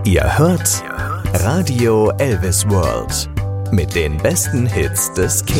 Ihr hört Radio Elvis World mit den besten Hits des